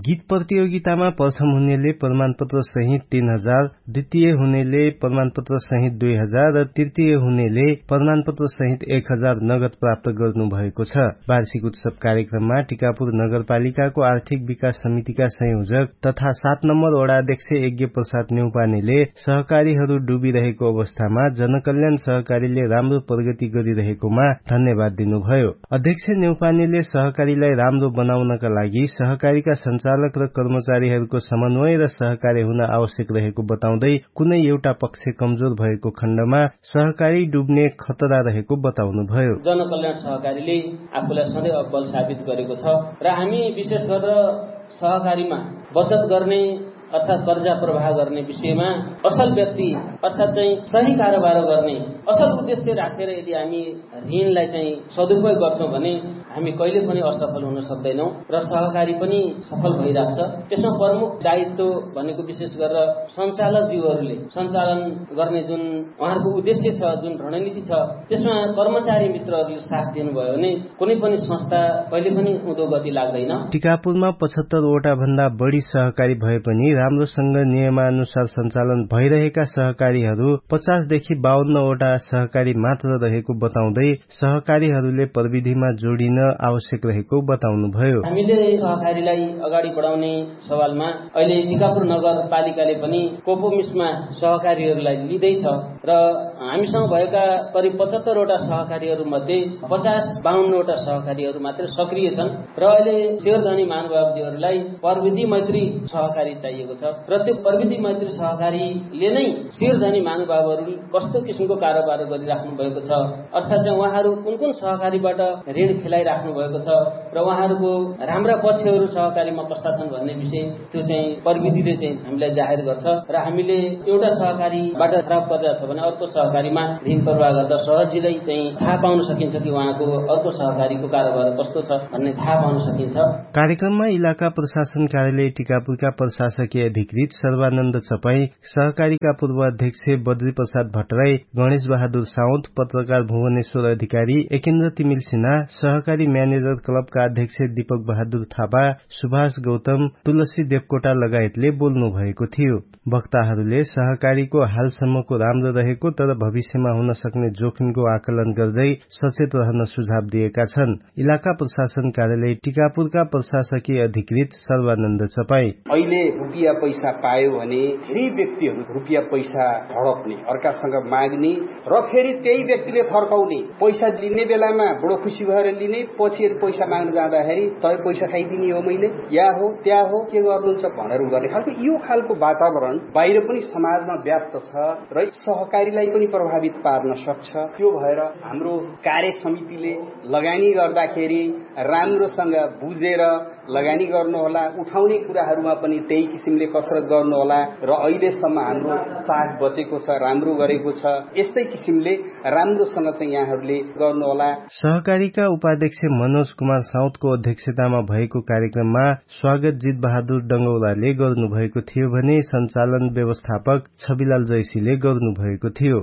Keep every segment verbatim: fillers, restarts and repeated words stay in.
गीत प्रतियोगितामा प्रथम हुनेले प्रमाणपत्र सहित तीन हजार, द्वितीय हुनेले प्रमाणपत्र सहित दुई हजार र तृतीय हुनेले प्रमाणपत्र सहित एक हजार नगद प्राप्त गर्नु भएको छ। वार्षिक उत्सव कार्यक्रममा टिकापुर नगरपालिकाको आर्थिक विकास समितिका संयोजक तथा सात नम्बर वडा अध्यक्ष यज्ञ प्रसाद न्यौपानेले सहकारीहरू डुबिरहेको अवस्थामा जनकल्याण सहकारीले राम्रो प्रगति गरिरहेकोमा धन्यवाद दिनुभयो। अध्यक्ष न्यौपानेले सहकारीलाई राम्रो बनाउनका लागि सहकारीका संचालक र कर्मचारीहरूको समन्वय र सहकार्य हुन आवश्यक रहेको बताउँदै कुनै एउटा पक्ष कमजोर भएको खण्डमा सहकारी डुब्ने खतरा रहेको बताउनुभयो। जनकल्याण सहकारीले आफूलाई सधैँ अब्बल साबित गरेको छ र हामी विशेष गरेर सहकारीमा बचत गर्ने अर्थात कर्जा प्रवाह गर्ने विषयमा असल व्यक्ति अर्थात चाहिँ सही कारोबार गर्ने असल उद्देश्य राखेर यदि हामी ऋणलाई चाहिँ सदुपयोग गर्छौं भने हामी कहिले पनि असफल हुन सक्दैनौं र सहकारी पनि सफल भइराख्छ। त्यसमा प्रमुख दायित्व भनेको विशेष गरेर सञ्चालकज्यूहरूले सञ्चालन गर्ने जुन उहाँहरूको उद्देश्य छ, जुन रणनीति छ, त्यसमा कर्मचारी मित्रहरूले साथ दिनुभयो भने कुनै पनि संस्था कहिले पनि उँधो गति लाग्दैन। टिकापुरमा पचहत्तर वटा भन्दा बढी सहकारी भए पनि राम्रोसँग नियमानुसार सञ्चालन भइरहेका सहकारीहरू पचास देखि बाहन्न वटा सहकारी मात्र रहेको बताउँदै सहकारीहरूले प्रविधिमा जोडिन आवश्यक रहेको बताउनुभयो। हामीले सहकारीलाई अगाडि बढाउने सवालमा अहिले टिकापुर नगरपालिकाले पनि कोपोमिसमा सहकारीहरूलाई लिँदैछ र हामीसँग भएका करिब पचहत्तर वटा सहकारीहरू मध्ये पचास बाहन्न वटा सहकारीहरू मात्र सक्रिय छन् र अहिले शेयरधनी महानुभावहरूलाई प्रविधि मैत्री सहकारी चाहिएको छ र त्यो प्रविधि मैत्री सहकारीले नै शेयरधनी महानुभावहरू कस्तो किसिमको कारोबार गरिराख्नु भएको छ, अर्थात चाहिँ उहाँहरू कुन कुन सहकारीबाट ऋण खेलाइराख्नु भएको छ र उहाँहरूको राम्रा पक्षहरू सहकारीमा कस्ता छन् भन्ने विषय त्यो चाहिँ प्रविधिले चाहिँ हामीलाई जाहेर गर्छ र हामीले एउटा सहकारीबाट खराब गरिरहेको छ भने अर्को सहकारीमा ऋण प्रवाह गर्दा सहजिलै चाहिँ थाहा पाउन सकिन्छ कि उहाँको अर्को सहकारीको कारोबार कस्तो छ भन्ने थाहा पाउन सकिन्छ। कार्यक्रममा इलाका प्रशासन कार्यालय टिकापुरका प्रशासकीय अधिकृत सर्वानन्द चपाई, सहकारीका पूर्व अध्यक्ष बद्री प्रसाद भट्टराई, गणेश बहादुर साउद, पत्रकार भुवनेश्वर अधिकारी, एकेन्द्र तिमिल सिन्हा, सहकारी म्यानेजर क्लबका अध्यक्ष दीपक बहादुर थापा, सुभाष गौतम, तुलसी देवकोटा लगायतले बोल्नु भएको थियो। वक्ताहरूले सहकारीको हालसम्मको राम्रो रहेको तर भविष्यमा हुन सक्ने जोखिमको आकलन गर्दै सचेत रहन सुझाव दिएका छन्। इलाका प्रशासन कार्यालय टिकापुरका प्रशासकीय अधिकृत सर्वानन्द चपाई, अहिले रुपियाँ पैसा पायो भने धेरै व्यक्तिहरू रुपियाँ पैसा हडप्ने, अर्कासँग माग्ने र फेरि त्यही व्यक्तिले फर्काउने, पैसा लिने बेलामा बडो खुसी भएर लिने, पछि पैसा माग्न जाँदाखेरि तै पैसा खाइदिने हो मैले या हो त्या हो के गर्नुहुन्छ भनेर गर्ने खालको यो खालको वातावरण बाहिर पनि समाजमा व्याप्त छ र सहकारीलाई पनि प्रभावित पार्न सक्छ। त्यो भएर हाम्रो कार्य समितिले लगानी गर्दाखेरि राम्रोसँग बुझेर लगानी गर्नुहोला, उठाउने कुराहरूमा पनि त्यही किसिमले कसरत गर्नुहोला र अहिलेसम्म हाम्रो साथ बचेको छ, राम्रो गरेको छ, यस्तै किसिमले राम्रोसँग चाहिँ यहाँहरूले गर्नुहोला। सहकारीका उपाध्यक्ष मनोज कुमार साउदको अध्यक्षतामा भएको कार्यक्रममा स्वागत जित बहादुर डंगौलाले गर्नुभएको थियो भने सञ्चालन व्यवस्थापक छविलाल जैसीले गर्नुभएको थियो।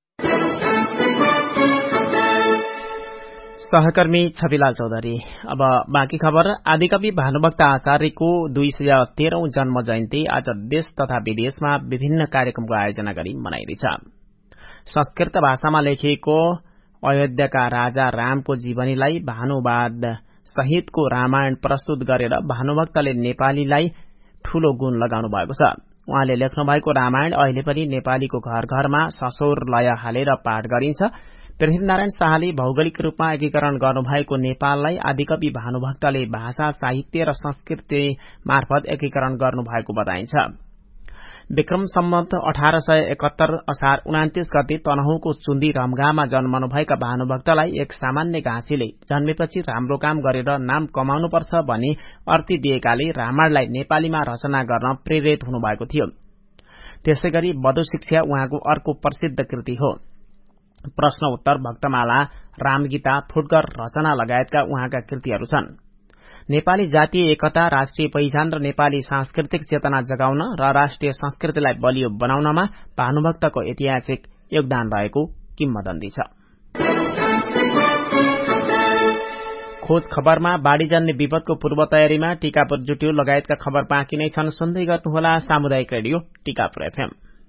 सहकर्मी छविलाल चौधरी। अब बाँकी खबर। आदिकवि भानुभक्त आचार्यको दुई सय तेह्रौं जन्म जयन्ती आज देश तथा विदेशमा विभिन्न कार्यक्रमको आयोजना गरी मनाइँदैछ। संस्कृत भाषामा लेखिएको अयोध्याका राजा रामको जीवनीलाई भानुवाद सहितको रामायण प्रस्तुत गरेर भानुभक्तले नेपालीलाई ठूलो गुण लगाउनु भएको छ। उहाँले लेख्नु भएको रामायण अहिले पनि नेपालीको घर घरमा ससोर लय हालेर पाठ गरिन्छ। पृथ्वीनारायण शाहले भौगोलिक रूपमा एकीकरण गर्नुभएको नेपाललाई आदिकवि भानुभक्तले भाषा, साहित्य र संस्कृति मार्फत एकीकरण गर्नुभएको बताइन्छ। विक्रम सम्वत अठार सय एकहत्तर असार उनातिस गते तनहुँको चुन्दी रमगामा जन्मनुभएका भानुभक्तलाई एक सामान्य घाँसीले जन्मेपछि राम्रो काम गरेर नाम कमाउनुपर्छ भनी अर्ती दिएकाले रामायणलाई नेपालीमा रचना गर्न प्रेरित हुनुभएको थियो। त्यसैगरी बधु शिक्षा उहाँको अर्को प्रसिद्ध कृति हो। प्रश्न उत्तर, भक्तमाला, रामगीता, फुटकर रचना लगायतका उहाँका कृतिहरू छन्। नेपाली जातीय एकता, राष्ट्रिय पहिचान र नेपाली सांस्कृतिक चेतना जगाउन र राष्ट्रिय संस्कृतिलाई बलियो बनाउनमा भानुभक्तको ऐतिहासिक योगदान रहेको किम्वदन्ती छ। खोज खबरमा बाढ़ी जान्ने विपदको पूर्व तयारीमा टीकापुर जुट्यो लगायतका खबर बाँकी नै छन्। सुन्दै गर्नुहोला सामुदायिक रेडियो टीकापुर एफएम।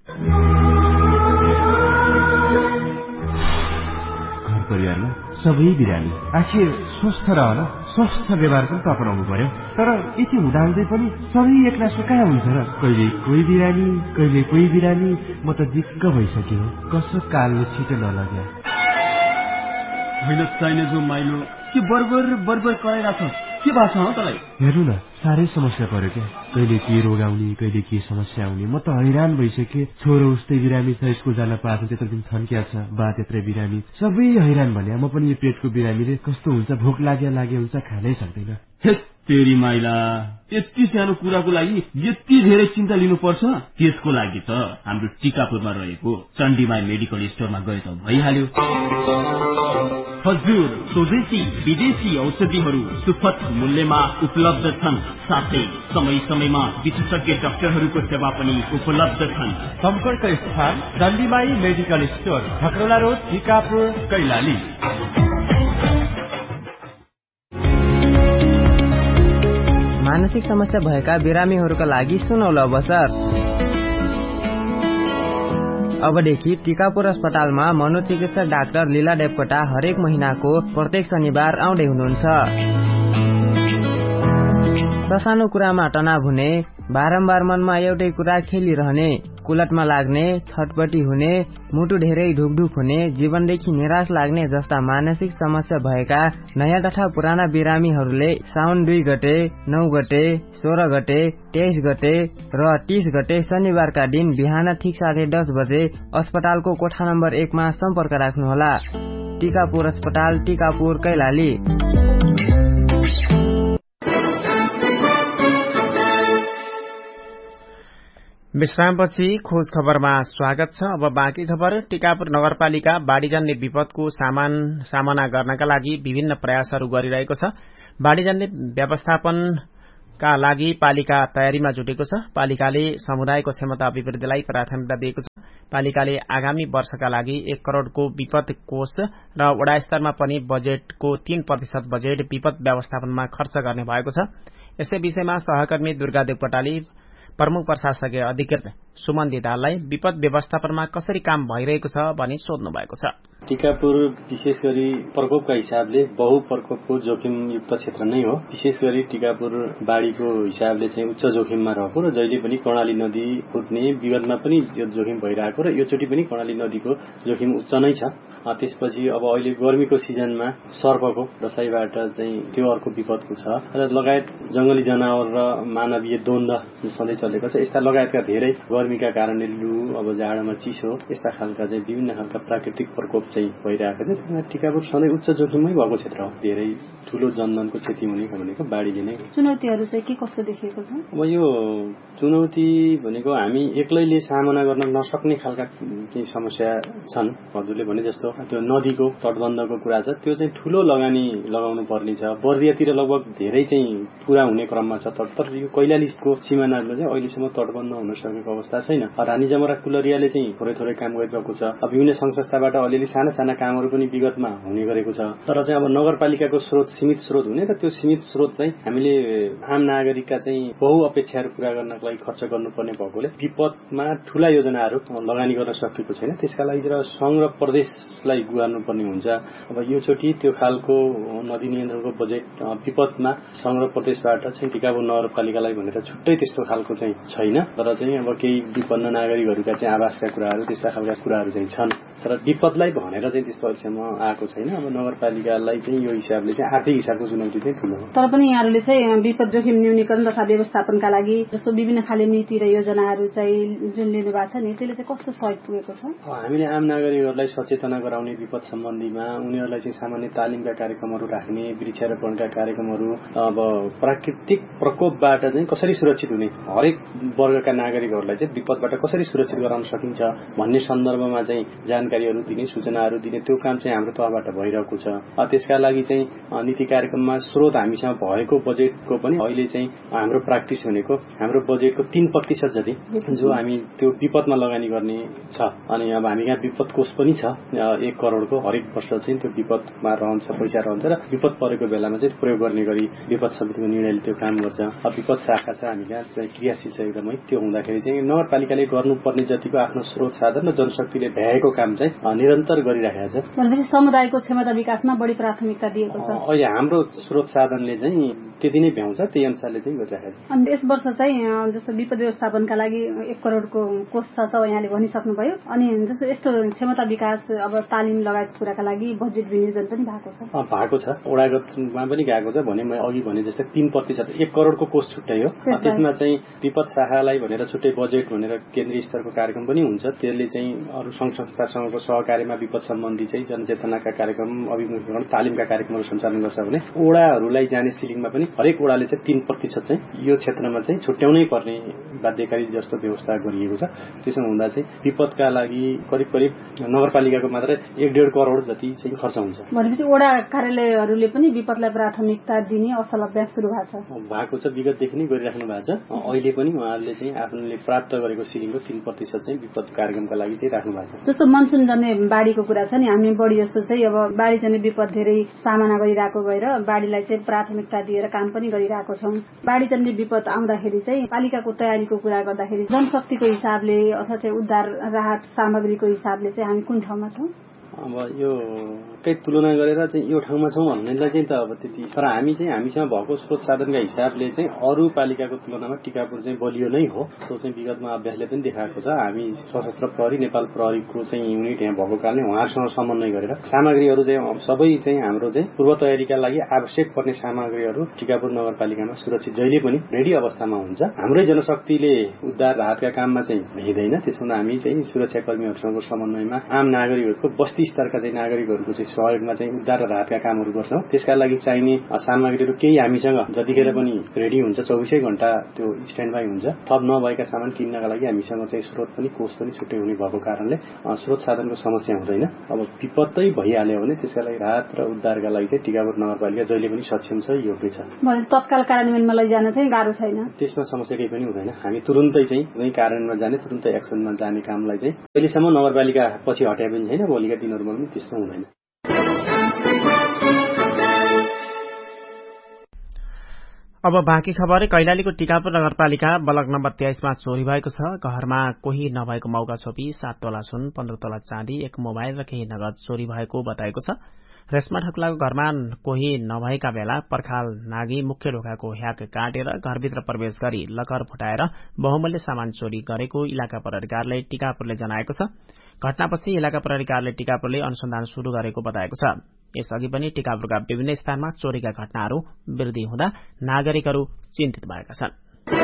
घर परिवारमा सबै बिरामी आखिर स्वस्थ रहन स्वस्थ व्यवहार पनि अपनाउनु पर्यो। तर यति हुँदाहुँदै पनि सबै एक्लासो कहाँ हुन्छ र? कहिले कोही बिरामी कहिले कोही बिरामी। म त दिक्क भइसक्यो। कसो कालले छिटो नलग्यो। होइन चाहिने जो माइलो के बरबर बरबर कराइरहेछ के भएको छ तँलाई? हेर्नु न साह्रै समस्या पर्यो क्या। कहिले के रोग आउने कहिले के समस्या आउने। म त हैरान भइसकेँ। छोरो उस्तै बिरामी छ, स्कुल जान पाएको त्यत्रो दिन थन्किया छ, बा त्यत्रै बिरामी, सबै हैरान भने। म पनि यो पेटको बिरामीले कस्तो हुन्छ, भोक लाग्या लागे हुन्छ, खानै सक्दैन। तेरी माइला यति सानो कुराको लागि यति धेरै चिन्ता लिनुपर्छ? त्यसको लागि त हाम्रो टीकापुरमा रहेको चण्डीमाई मेडिकल स्टोरमा गए त भइहाल्यो। हजुर, स्वदेशी विदेशी औषधिहरू सुपथ मूल्यमा उपलब्ध छन्। साथै समय समयमा विशेषज्ञ डाक्टरहरूको सेवा पनि उपलब्ध छन्। सम्पर्क स्थान चण्डीमाई medical store, खकरोला road, Tikapur, Kailali. मानसिक समस्या भएका बिरामीहरूका लागि सुनौलो अवसर। अबदेखि टीकापुर अस्पतालमा मनोचिकित्सक डाक्टर लीला देवकोटा हरेक महिनाको प्रत्येक शनिबार आउँदै हुनुहुन्छ। ससानो कुरामा तनाव हुने, बारम्बार मनमा एउटै कुरा खेलिरहने, कुलटमा लाग्ने, छटपटी हुने, मुटु धेरै ढुकढुक हुने, जीवनदेखि निराश लाग्ने जस्ता मानसिक समस्या भएका नयाँ तथा पुराना बिरामीहरूले साउन दुई गते, नौ गते, सोह्र गते, तेइस गते र तीस गते शनिबारका दिन बिहान ठिक साढे दस बजे अस्पतालको कोठा नम्बर एकमा सम्पर्क राख्नुहोला। टीकापुर अस्पताल, टीकापुर, कैलाली। विश्रामपछि खोज खबरमा स्वागत छ। अब बाँकी खबर। टीकापुर नगरपालिका बाढ़ी जान्ने विपदको सामान सामना गर्नका लागि विभिन्न प्रयासहरू गरिरहेको छ। बाढ़ी जान्ने व्यवस्थापनका लागि पालिका तयारीमा जुटेको छ। पालिकाले समुदायको क्षमता अभिवृद्धिलाई प्राथमिकता दिएको छ। पालिकाले आगामी वर्षका लागि एक करोड़को विपद कोष र वडा स्तरमा पनि बजेटको तीन प्रतिशत बजेट विपद व्यवस्थापनमा खर्च गर्ने भएको छ। यसै विषयमा सहकर्मी दुर्गा देवकोटाले प्रमुख प्रशासकीय अधिकृत सुमन दिदाललाई विपद व्यवस्थापनमा कसरी काम भइरहेको छ भनी सोध्नु भएको छ। टीकापुर विशेष गरी प्रकोपका हिसाबले बहु प्रकोपको जोखिमयुक्त क्षेत्र नै हो। विशेष गरी टीकापुर बाढ़ीको हिसाबले चाहिँ उच्च जोखिममा रहेको र जहिले पनि कर्णाली नदी फुट्ने विगतमा पनि यो जोखिम भइरहेको र योचोटि पनि कर्णाली नदीको जोखिम उच्च नै छ। त्यसपछि अब अहिले गर्मीको सिजनमा सर्पको दसाईबाट चाहिँ त्यो अर्को विपदको छ र लगायत जंगली जनावर र मानवीय द्वन्द्व सधैँ चलेको छ। यस्ता लगायतका धेरै गर्मीका कारणले लु, अब जाडोमा चिसो, यस्ता खालका चाहिँ विभिन्न खालका प्राकृतिक प्रकोप चाहिँ भइरहेको छ। त्यसमा टीकापुर सधैँ उच्च जोखिममै भएको क्षेत्र हो। धेरै ठूलो जनधनको क्षति हुने भनेको बाढ़ीले नै। चुनौतीहरू चाहिँ के कस्तो देखिएको छ? अब यो चुनौती भनेको हामी एक्लैले सामना गर्न नसक्ने खालका केही समस्या छन्। हजुरले भने जस्तो त्यो नदीको तटबन्धको कुरा छ, त्यो चाहिँ ठूलो लगानी लगाउनु पर्ने छ। बर्दियातिर लगभग धेरै चाहिँ पूरा हुने क्रममा छ। तर यो कैलालीको सिमानामा चाहिँ अहिलेसम्म तटबन्ध हुन सकेको अवस्था छैन। रानी जमरा कुलरियाले चाहिँ थोरै थोरै काम गरिरहेको छ। विभिन्न संघ संस्थाबाट अलिअलि साना साना कामहरू पनि विगतमा हुने गरेको छ। तर चाहिँ अब नगरपालिकाको स्रोत सीमित स्रोत हुने र त्यो सीमित स्रोत चाहिँ हामीले आम नागरिकका चाहिँ बहु अपेक्षाहरू पूरा गर्नका लागि खर्च गर्नुपर्ने भएकोले विपदमा ठूला योजनाहरू लगानी गर्न सकेको छैन। त्यसका लागि र संघ र प्रदेशलाई गुहार्नुपर्ने हुन्छ। अब योचोटि त्यो खालको नदी नियन्त्रणको बजेट विपदमा संघ र प्रदेशबाट चाहिँ टीकापुर नगरपालिकालाई भनेर छुट्टै त्यस्तो खालको चाहिँ छैन। तर चाहिँ अब केही विपन्न नागरिकहरूका चाहिँ आवासका कुराहरू त्यस्ता खालका कुराहरू चाहिँ छन्। तर विपदलाई भनेर चाहिँ त्यस्तो अहिलेसम्म आएको छैन। अब नगरपालिकालाई चाहिँ यो हिसाबले चाहिँ आर्थिक हिसाबको चुनौती चाहिँ ठूलो हो। तर पनि यहाँहरूले चाहिँ विपद जोखिम न्यूनीकरण तथा व्यवस्थापनका लागि जस्तो विभिन्न खाले नीति र योजनाहरू चाहिँ जुन लिनु भएको छ नि, त्यसले चाहिँ कस्तो सहयोग पुगेको छ? हामीले आम नागरिकहरूलाई सचेतना गराउने विपद सम्बन्धीमा उनीहरूलाई चाहिँ सामान्य तालिमका कार्यक्रमहरू राख्ने, वृक्षारोपणका कार्यक्रमहरू, अब प्राकृतिक प्रकोपबाट चाहिँ कसरी सुरक्षित हुने, हरेक वर्गका नागरिकहरूलाई चाहिँ विपदबाट कसरी सुरक्षित गराउन सकिन्छ भन्ने सन्दर्भमा चाहिँ जानकारी जानकारीहरू दिने, सूचनाहरू दिने त्यो काम चाहिँ हाम्रो तहबाट भइरहेको छ। त्यसका लागि चाहिँ नीति कार्यक्रममा स्रोत हामीसँग भएको बजेटको पनि अहिले चाहिँ हाम्रो प्र्याक्टिस भनेको हाम्रो बजेटको तीन प्रतिशत जति जो हामी त्यो विपदमा लगानी गर्ने छ। अनि अब हामी यहाँ विपद कोष पनि छ एक करोड़को, हरेक वर्ष चाहिँ त्यो विपदमा रहन्छ, पैसा रहन्छ र विपद परेको बेलामा चाहिँ प्रयोग गर्ने गरी विपद समितिको निर्णयले त्यो काम गर्छ। अब विपद शाखा छ हामी यहाँ चाहिँ क्रियाशील छ एकदमै। त्यो हुँदाखेरि चाहिँ नगरपालिकाले गर्नुपर्ने जतिको आफ्नो स्रोत साधन र जनशक्तिले भ्याएको काम चाहिँ निरन्तर गरिरहेको छ। भनेपछि समुदायको क्षमता विकासमा बढी प्राथमिकता दिएको छ। अहिले हाम्रो स्रोत साधनले चाहिँ त्यति नै भ्याउँछ, त्यही अनुसारले चाहिँ गरिरहेको छ। अनि यस वर्ष चाहिँ जस्तो विपद व्यवस्थापनका लागि एक करोड़को कोष छ त यहाँले भनिसक्नुभयो। अनि जस्तो यस्तो क्षमता विकास अब तालिम लगायत कुराका लागि बजेट विनियोजन पनि भएको छ भएको छ वडागतमा पनि गएको छ। भने मैले अघि भने जस्तै तीन प्रतिशत एक करोड़को कोष छुट्टै हो। त्यसमा चाहिँ विपद शाखालाई भनेर छुट्टै बजेट भनेर केन्द्रीय स्तरको कार्यक्रम पनि हुन्छ। त्यसले चाहिँ अरू संघ संस्थासँगको सहकार्यमा विपद सम्बन्धी चाहिँ जनचेतनाका कार्यक्रम, अभिमुखीकरण, तालिमका कार्यक्रमहरू सञ्चालन गर्छ भने वडाहरूलाई जाने सिलिङमा पनि हरेक वडाले चाहिँ तीन प्रतिशत चाहिँ यो क्षेत्रमा चाहिँ छुट्याउनै पर्ने बाध्यकारी जस्तो व्यवस्था गरिएको छ। त्यसो हुँदा चाहिँ विपदका लागि करिब करिब नगरपालिकाको मात्र एक डेढ करोड़ जति चाहिँ खर्च हुन्छ। भनेपछि वडा कार्यालयहरूले पनि विपदलाई प्राथमिकता दिने असल अभ्यास सुरु भएको छ भएको छ विगतदेखि नै गरिराख्नु भएको छ। अहिले पनि उहाँहरूले चाहिँ आफूले प्राप्त गरेको सिलिङको तीन प्रतिशत चाहिँ विपद कार्यक्रमका लागि चाहिँ राख्नु भएको छ। जस्तो मनसुन जन्ने बाढीको कुरा छ नि, हामी बढी जस्तो चाहिँ अब बाढी जन्ने विपद धेरै सामना गरिरहेको भएर बाढीलाई चाहिँ प्राथमिकता दिएर काम पनि गरिरहेको छौँ। बाढी जन्ने विपद आउँदाखेरि चाहिँ पालिकाको तयारीको कुरा गर्दाखेरि जनशक्तिको हिसाबले अथवा चाहिँ उद्धार राहत सामग्रीको हिसाबले चाहिँ हामी कुन ठाउँमा छौँ? अब यो कै तुलना गरेर चाहिँ यो ठाउँमा छौँ भन्नेलाई चाहिँ त अब त्यति, तर हामी चाहिँ हामीसँग भएको स्रोत साधनका हिसाबले चाहिँ अरू पालिकाको तुलनामा टिकापुर चाहिँ बलियो नै हो। त्यो चाहिँ विगतमा अभ्यासले पनि देखाएको छ। हामी सशस्त्र प्रहरी नेपाल प्रहरीको चाहिँ युनिट यहाँ भएको कारणले उहाँहरूसँग समन्वय गरेर सामग्रीहरू चाहिँ सबै चाहिँ हाम्रो चाहिँ पूर्व तयारीका लागि आवश्यक पर्ने सामग्रीहरू टिकापुर नगरपालिकामा सुरक्षित जहिले पनि रेडी अवस्थामा हुन्छ। हाम्रै जनशक्तिले उद्धार राहतका काममा चाहिँ भेट्दैन। त्यसो हुँदा हामी चाहिँ सुरक्षाकर्मीहरूसँगको समन्वयमा आम नागरिकहरूको बस्ती स्तरका चाहिँ नागरिकहरूको चाहिँ सहयोगमा चाहिँ उद्धार र राहतका कामहरू गर्छौँ। त्यसका लागि चाहिने सामग्रीहरू केही हामीसँग जतिखेर पनि रेडी हुन्छ, चौबिसै घण्टा त्यो स्ट्यान्ड बाई हुन्छ। थप नभएका सामान किन्नका लागि हामीसँग चाहिँ स्रोत पनि कोष पनि छुट्टै हुने भएको कारणले स्रोत साधनको समस्या हुँदैन। अब विपत्तै भइहाल्यो भने त्यसका लागि राहत र उद्धारका लागि चाहिँ टिकापुर नगरपालिका जहिले पनि सक्षम छ, योग्य छ। तत्काल कार्यान्वयनमा लैजान चाहिँ गाह्रो छैन, त्यसमा समस्या केही पनि हुँदैन। हामी तुरुन्तै चाहिँ कार्यान्वयनमा जाने, तुरुन्तै एक्सनमा जाने कामलाई चाहिँ अहिलेसम्म नगरपालिका पछि हट्या पनि छैन, भोलिका दिनहरूमा पनि त्यस्तो हुँदैन। अब बाँकी खबर। कैलालीको टिकापुर नगरपालिका ब्लक नम्बर तेइसमा चोरी भएको छ। घरमा कोही नभएको मौका छोपी सात तोला सुन, पन्ध्र तोला चाँदी, एक मोबाइल र केही नगद चोरी भएको बताएको छ। रेशमा ठकुलाको घरमा कोही नभएका बेला पर्खाल नागी मुख्य ढोकाको ह्याक काटेर घरभित्र प्रवेश गरी लकर फुटाएर बहुमूल्य सामान चोरी गरेको इलाका प्रहरी कार्यालय टिकापुरले जनाएको छ। घटनापछि इलाका प्रहरी कार्यालय टिकापुरले अनुसन्धान शुरू गरेको बताएको छ। यसअघि पनि टिकापुरका विभिन्न स्थानमा चोरीका घटनाहरू वृद्धि हुँदा नागरिकहरू चिन्तित भएका छन्।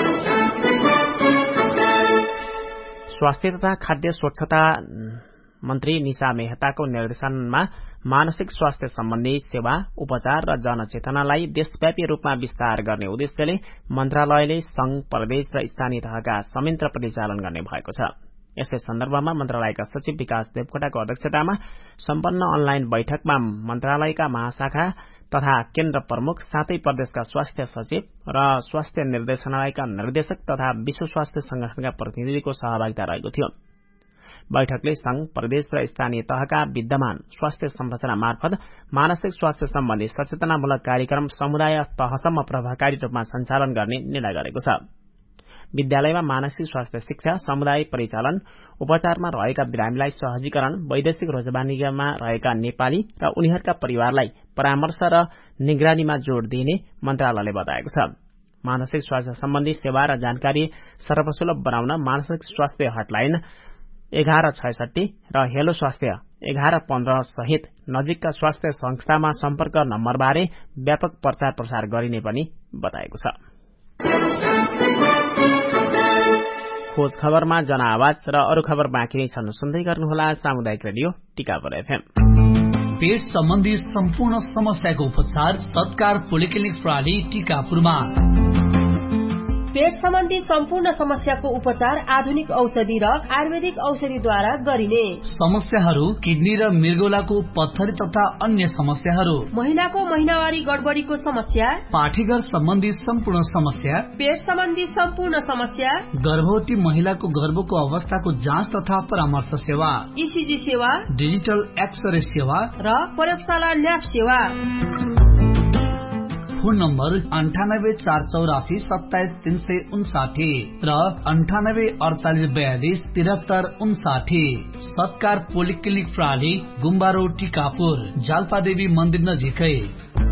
स्वास्थ्य तथा खाद्य स्वच्छता मन्त्री निशा मेहताको निर्देशनमा मानसिक स्वास्थ्य सम्बन्धी सेवा, उपचार र जनचेतनालाई देशव्यापी रूपमा विस्तार गर्ने उद्देश्यले मन्त्रालयले संघ, प्रदेश र स्थानीय तहका संयन्त्र परिचालन गर्ने भएको छ। यसै सन्दर्भमा मन्त्रालयका सचिव विकास देवकोटाको अध्यक्षतामा सम्पन्न अनलाइन बैठकमा मन्त्रालयका महाशाखा तथा केन्द्र प्रमुख साथै प्रदेशका स्वास्थ्य सचिव र स्वास्थ्य निर्देशनालयका निर्देशक तथा विश्व स्वास्थ्य संगठनका प्रतिनिधिको सहभागिता रहेको थियो। बैठकले संघ, प्रदेश र स्थानीय तहका विद्यमान स्वास्थ्य संरचना मार्फत मानसिक स्वास्थ्य सम्बन्धी सचेतनामूलक कार्यक्रम समुदाय तहसम्म प्रभावकारी रूपमा सञ्चालन गर्ने निर्णय गरेको छ। विद्यालयमा मानसिक स्वास्थ्य शिक्षा, समुदाय परिचालन, उपचारमा रहेका बिरामीलाई सहजीकरण, वैदेशिक रोजगारीमा रहेका नेपाली र उनीहरूका परिवारलाई परामर्श र निगरानीमा जोड़ दिने मन्त्रालयले बताएको छ। मानसिक स्वास्थ्य सम्बन्धी सेवा र जानकारी सर्वसुलभ बनाउन मानसिक स्वास्थ्य हटलाइन एघार छैसठी र हेलो स्वास्थ्य एघार पन्ध्र सहित नजिकका स्वास्थ्य संस्थामा सम्पर्क नम्बरबारे व्यापक प्रचार प्रसार गरिने पनि बताएको छ। खोज खबरमा जनआवाज र अरू खबर बाँकी नै छन्, सुन्दै गर्नुहोला सामुदायिक रेडियो टिकापुर एफएम। पेट सम्बन्धी सम्पूर्ण समस्याको उपचार सत्कार पोलिक्लिनिक प्रणाली टिकापुरमा। पेट सम्बन्धी सम्पूर्ण समस्याको उपचार आधुनिक औषधि र आयुर्वेदिक औषधिद्वारा गरिने। समस्याहरू किडनी र मृगौलाको पत्थरी तथा अन्य समस्याहरू, महिलाको महिनावारी गडबडीको समस्या, पाठीघर सम्बन्धी सम्पूर्ण समस्या, पेट सम्बन्धी सम्पूर्ण समस्या, गर्भवती महिलाको गर्भको अवस्थाको जाँच तथा परामर्श सेवा, ईसीजी सेवा, डिजिटल एक्सरे सेवा र प्रयोगशाला ल्याब सेवा। फोन नम्बर अन्ठानब्बे चार चौरासी सत्ताइस तीन सय उन्साठी र अन्ठानब्बे अडचालिस बयालिस तिहत्तर उन्साठी। सत्कार पोलिक्लिनिक प्रणाली, गुम्बा रोड, टिकापुर, जाल्पादेवी मन्दिर नजिकै।